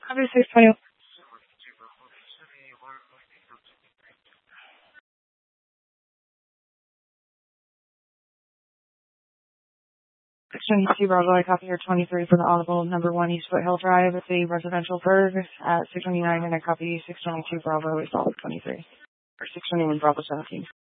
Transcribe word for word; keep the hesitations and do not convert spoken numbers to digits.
Copy six twenty. six twenty-two Bravo, I copy your twenty-three for the Audible number one East Foothill Drive. It's a residential burg at six twenty-nine, and I copy six twenty-two Bravo, East Audible twenty-three. Or six twenty-one Bravo seventeen.